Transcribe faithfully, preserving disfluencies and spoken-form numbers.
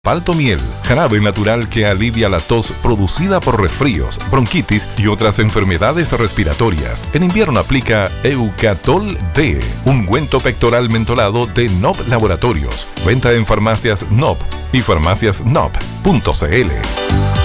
Paltomiel, jarabe natural que alivia la tos producida por resfríos, bronquitis y otras enfermedades respiratorias. En invierno aplica Eucatol D, ungüento pectoral mentolado de N O P Laboratorios. Venta en farmacias N O P y farmacias N O P punto C L.